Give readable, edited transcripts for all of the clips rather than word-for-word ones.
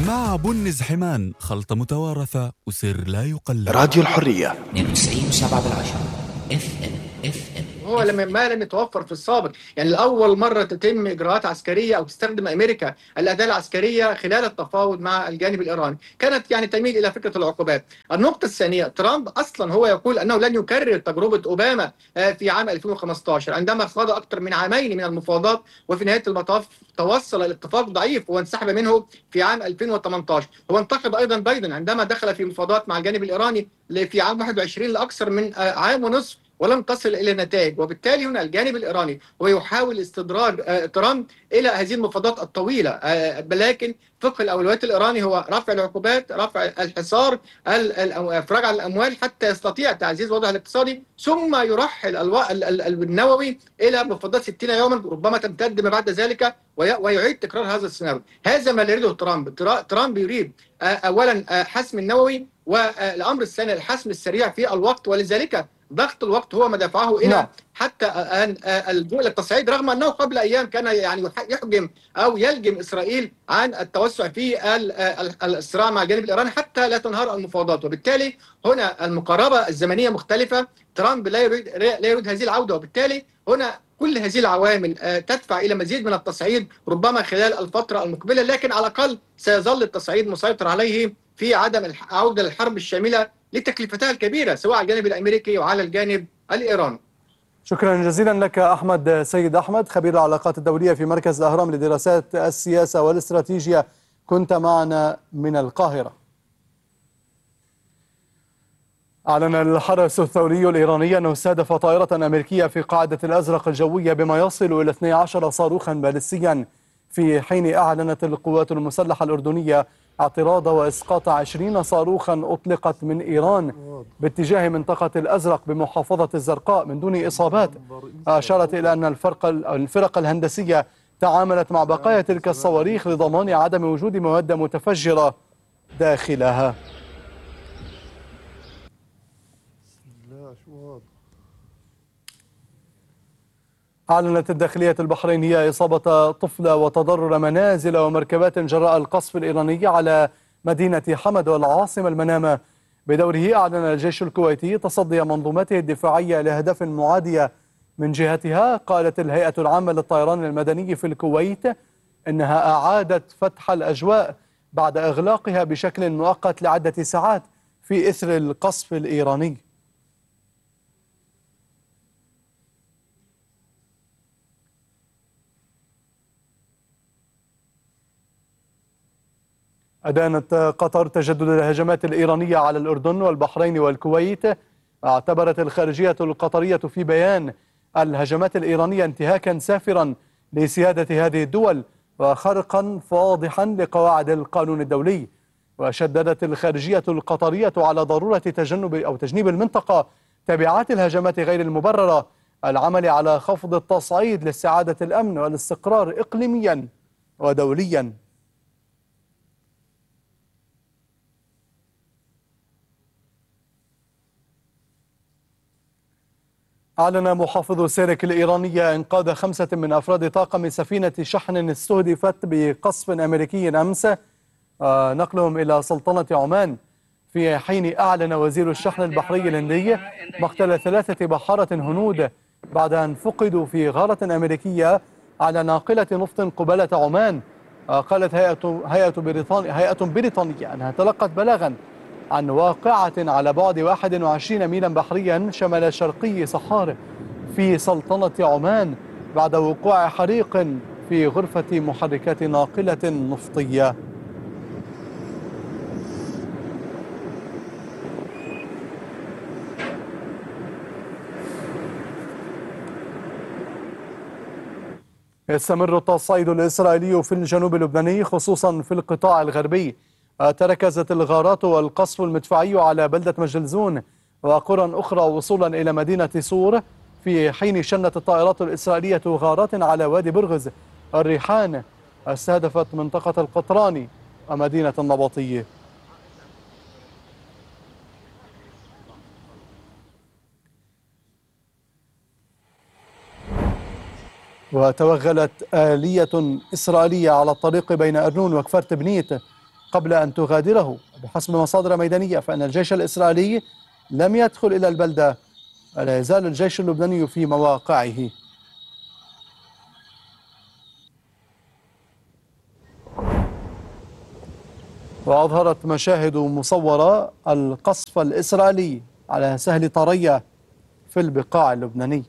مع بن زحمان، خلطة متوارثة وسر لا يقلد. راديو الحرية 92.7 FM. هو ما لم يتوفر في السابق. يعني لأول مرة تتم إجراءات عسكرية أو تستخدم أمريكا الأداة العسكرية خلال التفاوض مع الجانب الإيراني، كانت يعني تميل إلى فكرة العقوبات. النقطة الثانية، ترامب أصلا هو يقول أنه لن يكرر تجربة أوباما في عام 2015 عندما خاض أكثر من عامين من المفاوضات، وفي نهاية المطاف توصل الاتفاق ضعيف وانسحب منه في عام 2018. هو انتقد أيضا بايدن عندما دخل في مفاوضات مع الجانب الإيراني في عام 21 لأكثر من عام ونصف ولم تصل إلى نتائج. وبالتالي هنا الجانب الإيراني هو يحاول استدراج ترامب إلى هذه المفاوضات الطويلة، لكن فقه الأولويات الإيراني هو رفع العقوبات، رفع الحصار، إفراج عن الأموال حتى يستطيع تعزيز وضعه الاقتصادي، ثم يرحل النووي إلى مفاوضات 60 يوما ربما تمتد ما بعد ذلك، ويعيد تكرار هذا السيناريو. هذا ما يريده ترامب. ترامب يريد أولا حسم النووي، والأمر الثاني الحسم السريع في الوقت، ولذلك ضغط الوقت هو ما دفعه الى حتى اللجوء للتصعيد، رغم انه قبل ايام كان يعني يحجم او يلجم اسرائيل عن التوسع في الصراع مع الجانب الايراني حتى لا تنهار المفاوضات. وبالتالي هنا المقاربه الزمنيه مختلفه. ترامب لا يريد هذه العوده، وبالتالي هنا كل هذه العوامل تدفع الى مزيد من التصعيد ربما خلال الفتره المقبله، لكن على الاقل سيظل التصعيد مسيطر عليه في عدم العوده للحرب الشامله لتكلفتها الكبيرة سواء على الجانب الأمريكي وعلى الجانب الإيراني. شكرا جزيلا لك أحمد سيد أحمد، خبير العلاقات الدولية في مركز الأهرام لدراسات السياسة والاستراتيجية، كنت معنا من القاهرة. أعلن الحرس الثوري الإيراني أنه استهدف طائرة أمريكية في قاعدة الأزرق الجوية بما يصل إلى 12 صاروخا باليستيا، في حين أعلنت القوات المسلحة الأردنية اعتراض وإسقاط 20 صاروخا أطلقت من إيران باتجاه منطقة الأزرق بمحافظة الزرقاء من دون إصابات. أشارت إلى أن الفرق الهندسية تعاملت مع بقايا تلك الصواريخ لضمان عدم وجود مواد متفجرة داخلها. أعلنت الداخلية البحرينية إصابة طفلة وتضرر منازل ومركبات جراء القصف الإيراني على مدينة حمد والعاصمة المنامة. بدوره أعلن الجيش الكويتي تصدي منظومته الدفاعية لأهداف معادية. من جهتها قالت الهيئة العامة للطيران المدني في الكويت إنها أعادت فتح الأجواء بعد إغلاقها بشكل مؤقت لعدة ساعات في إثر القصف الإيراني. أدانت قطر تجدد الهجمات الإيرانية على الأردن والبحرين والكويت. اعتبرت الخارجية القطرية في بيان الهجمات الإيرانية انتهاكا سافرا لسيادة هذه الدول وخرقا فاضحا لقواعد القانون الدولي. وشددت الخارجية القطرية على ضرورة تجنيب المنطقة تبعات الهجمات غير المبررة، العمل على خفض التصعيد لاستعادة الأمن والاستقرار إقليميا ودوليا. أعلن محافظ سيرك الإيرانية إنقاذ 5 من أفراد طاقم سفينة شحن استهدفت بقصف أمريكي أمس، نقلهم إلى سلطنة عمان، في حين أعلن وزير الشحن البحري الهندي مقتل 3 بحارة هنود بعد أن فقدوا في غارة أمريكية على ناقلة نفط قبالة عمان. قالت هيئة بريطانية أنها تلقت بلاغا عن واقعة على بعد 21 ميلا بحريا شمال شرقي صحار في سلطنة عمان بعد وقوع حريق في غرفة محركات ناقلة نفطية. يستمر التصعيد الإسرائيلي في الجنوب اللبناني خصوصا في القطاع الغربي. تركزت الغارات والقصف المدفعي على بلدة مجلزون وقرى أخرى وصولا إلى مدينة صور، في حين شنت الطائرات الإسرائيلية غارات على وادي برغز الريحان استهدفت منطقة القطراني ومدينة النبطية. وتوغلت آلية إسرائيلية على الطريق بين أرنون وكفر تبنيت قبل أن تغادره. بحسب مصادر ميدانية فإن الجيش الإسرائيلي لم يدخل إلى البلدة، ولا يزال الجيش اللبناني في مواقعه. وأظهرت مشاهد مصورة القصف الإسرائيلي على سهل طرية في البقاع اللبناني.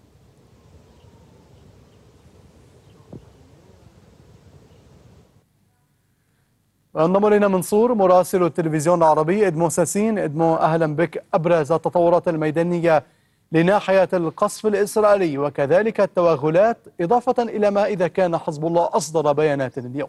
انضم الينا من صور مراسل التلفزيون العربي ادمو ساسين. ادمو، اهلا بك. ابرز التطورات الميدانيه لناحيه القصف الاسرائيلي وكذلك التوغلات، اضافه الى ما اذا كان حزب الله اصدر بيانات اليوم.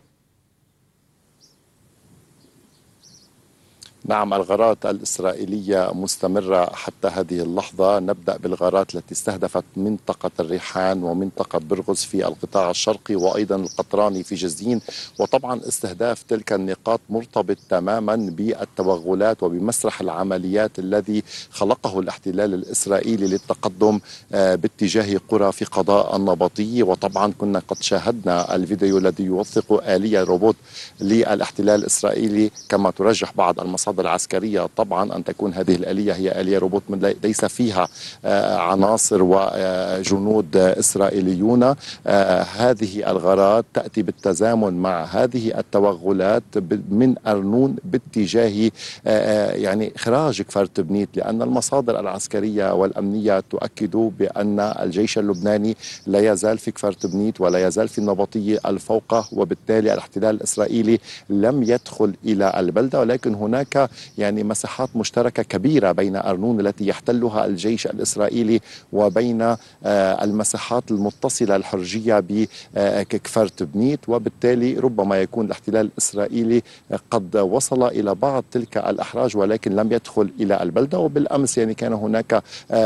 نعم، الغارات الإسرائيلية مستمرة حتى هذه اللحظة. نبدأ بالغارات التي استهدفت منطقة الريحان ومنطقة برغز في القطاع الشرقي وأيضا القطراني في جزين، وطبعا استهداف تلك النقاط مرتبط تماما بالتوغلات وبمسرح العمليات الذي خلقه الاحتلال الإسرائيلي للتقدم باتجاه قرى في قضاء النبطي. وطبعا كنا قد شاهدنا الفيديو الذي يوثق آلية روبوت للاحتلال الإسرائيلي كما ترجح بعض المصادر العسكرية طبعا أن تكون هذه الآلية هي آلية روبوت ليس فيها عناصر وجنود إسرائيليون. هذه الغارات تأتي بالتزامن مع هذه التوغلات من أرنون باتجاه يعني إخراج كفر تبنيت، لأن المصادر العسكرية والأمنية تؤكد بأن الجيش اللبناني لا يزال في كفر تبنيت ولا يزال في النبطية الفوقة، وبالتالي الاحتلال الإسرائيلي لم يدخل إلى البلدة، ولكن هناك يعني مساحات مشتركة كبيرة بين أرنون التي يحتلها الجيش الإسرائيلي وبين المساحات المتصلة الحرجية بكفر تبنيت، وبالتالي ربما يكون الاحتلال الإسرائيلي قد وصل إلى بعض تلك الأحراج ولكن لم يدخل إلى البلدة. وبالأمس يعني كان هناك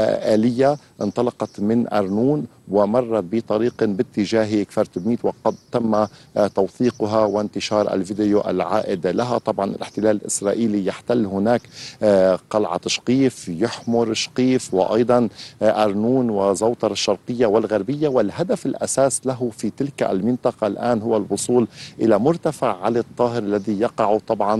آلية انطلقت من أرنون ومرت بطريق باتجاه كفر تبنيت، وقد تم توثيقها وانتشار الفيديو العائد لها. طبعا الاحتلال الإسرائيلي يحتل هناك قلعة شقيف، يحمر شقيف، وأيضا أرنون وزوطر الشرقية والغربية، والهدف الأساس له في تلك المنطقة الآن هو الوصول إلى مرتفع علي الطاهر الذي يقع طبعا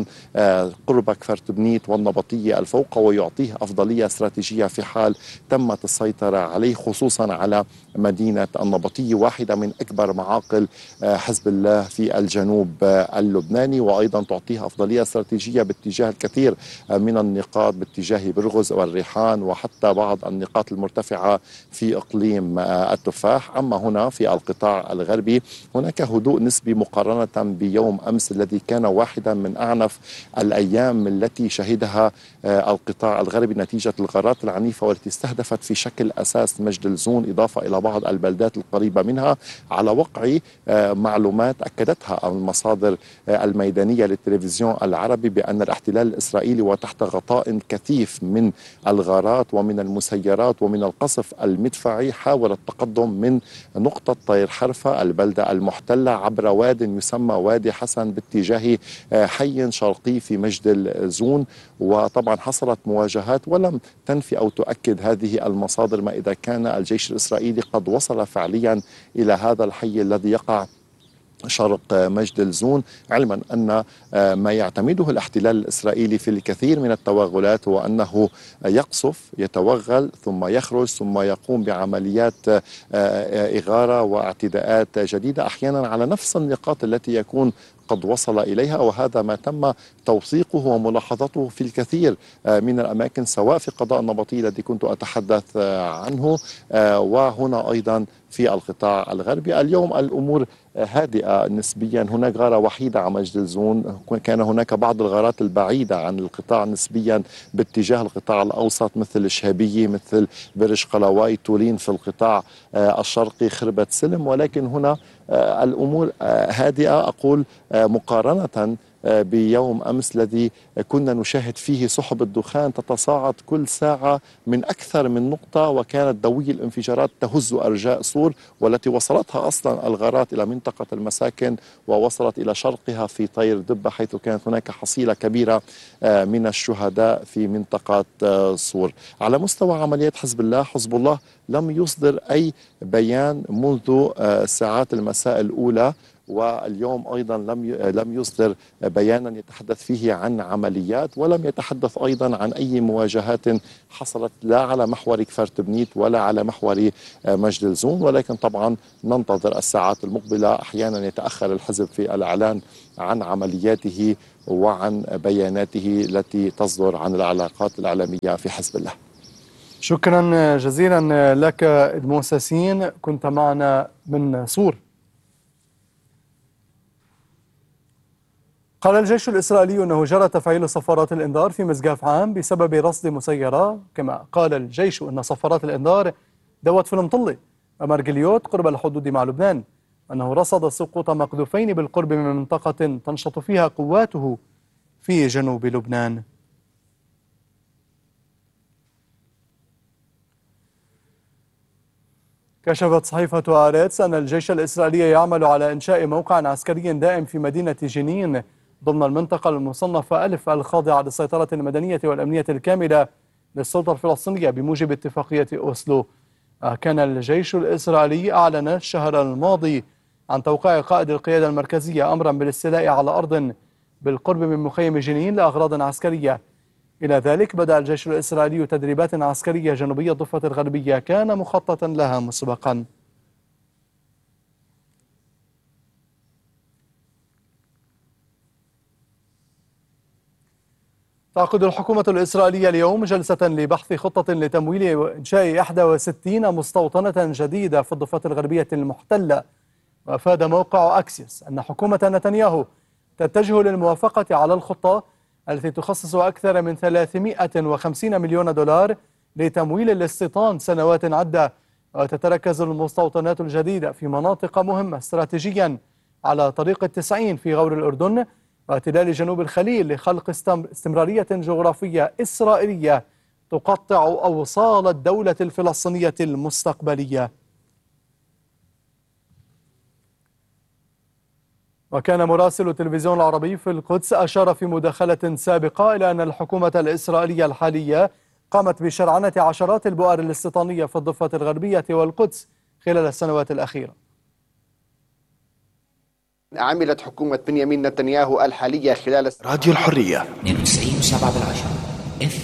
قرب كفر تبنيت والنبطية الفوق، ويعطيه أفضلية استراتيجية في حال تمت السيطرة عليه، خصوصا على مدينة النبطية، واحدة من أكبر معاقل حزب الله في الجنوب اللبناني، وأيضا تعطيها أفضلية استراتيجية باتجاه الكثير من النقاط باتجاه برغز والريحان وحتى بعض النقاط المرتفعة في إقليم التفاح. أما هنا في القطاع الغربي هناك هدوء نسبي مقارنة بيوم أمس الذي كان واحدا من أعنف الأيام التي شهدها القطاع الغربي نتيجة الغارات العنيفة والتي استهدفت في شكل أساس مجدلزون إضافة إلى بعض البلدات القريبة منها، على وقع معلومات أكدتها المصادر الميدانية للتلفزيون العربي بأن الاحتلال الإسرائيلي وتحت غطاء كثيف من الغارات ومن المسيرات ومن القصف المدفعي حاول التقدم من نقطة طير حرفة البلدة المحتلة عبر واد يسمى وادي حسن باتجاه حي شرقي في مجدلزون. وطبعا حصلت مواجهات ولم تنفي أو تؤكد هذه المصادر ما إذا كان الجيش الإسرائيلي قد وصل فعليا إلى هذا الحي الذي يقع شرق مجدلزون، علما أن ما يعتمده الاحتلال الإسرائيلي في الكثير من التوغلات هو أنه يقصف يتوغل ثم يخرج ثم يقوم بعمليات إغارة واعتداءات جديدة أحيانا على نفس النقاط التي يكون قد وصل إليها، وهذا ما تم توثيقه وملاحظته في الكثير من الأماكن سواء في قضاء النبطي الذي كنت أتحدث عنه وهنا أيضا في القطاع الغربي. اليوم الأمور هادئة نسبيا، هناك غارة وحيدة على مجدلزون، كان هناك بعض الغارات البعيدة عن القطاع نسبيا باتجاه القطاع الأوسط مثل الشهبية مثل برج قلاواي تولين في القطاع الشرقي خربة سلم، ولكن هنا الأمور هادئة أقول مقارنة بيوم أمس الذي كنا نشاهد فيه سحب الدخان تتصاعد كل ساعة من أكثر من نقطة، وكانت دوي الانفجارات تهز أرجاء صور والتي وصلتها أصلا الغارات إلى منطقة المساكن ووصلت إلى شرقها في طير دبة، حيث كانت هناك حصيلة كبيرة من الشهداء في منطقة صور. على مستوى عمليات حزب الله لم يصدر أي بيان منذ ساعات المساء الأولى، واليوم أيضا لم يصدر بيانا يتحدث فيه عن عمليات، ولم يتحدث أيضا عن أي مواجهات حصلت لا على محور كفر تبنيت ولا على محور مجد الزون. ولكن طبعا ننتظر الساعات المقبلة. أحيانا يتأخر الحزب في الإعلان عن عملياته وعن بياناته التي تصدر عن العلاقات الإعلامية في حزب الله. شكرا جزيلا لك إدمون ساسين، كنت معنا من صور. قال الجيش الإسرائيلي أنه جرى تفعيل صفارات الإنذار في مسقاف عام بسبب رصد مسيرة، كما قال الجيش أن صفارات الإنذار دوت في المطلة ومرجليوت قرب الحدود مع لبنان، أنه رصد سقوط مقذوفين بالقرب من منطقة تنشط فيها قواته في جنوب لبنان. كشفت صحيفة آريتس أن الجيش الإسرائيلي يعمل على إنشاء موقع عسكري دائم في مدينة جنين ضمن المنطقة المصنفة ألف الخاضعة للسيطرة المدنية والأمنية الكاملة للسلطة الفلسطينية بموجب اتفاقية أوسلو. كان الجيش الإسرائيلي أعلن الشهر الماضي عن توقيع قائد القيادة المركزية أمرا بالاستيلاء على أرض بالقرب من مخيم جنين لأغراض عسكرية. إلى ذلك بدأ الجيش الإسرائيلي تدريبات عسكرية جنوبية الضفة الغربية كان مخططا لها مسبقا. تعقد الحكومة الإسرائيلية اليوم جلسة لبحث خطة لتمويل وإنشاء 61 مستوطنة جديدة في الضفة الغربية المحتلة. وأفاد موقع أكسيوس أن حكومة نتنياهو تتجه للموافقة على الخطة التي تخصص أكثر من 350 مليون دولار لتمويل الاستيطان سنوات عدة، وتتركز المستوطنات الجديدة في مناطق مهمة استراتيجيا على طريق التسعين في غور الأردن وتلال جنوب الخليل لخلق استمرارية جغرافية إسرائيلية تقطع أوصال الدولة الفلسطينية المستقبلية. وكان مراسل التلفزيون العربي في القدس أشار في مداخلة سابقة إلى أن الحكومة الإسرائيلية الحالية قامت بشرعنة عشرات البؤر الاستيطانية في الضفة الغربية والقدس خلال السنوات الأخيرة. عملت حكومة بنيامين نتنياهو الحالية خلال راديو الحرية 92.7